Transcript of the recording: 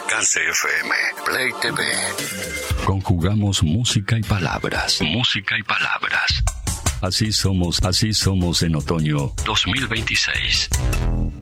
Alcance FM, Play TV. Conjugamos música y palabras. Música y palabras. Así somos en otoño 2026.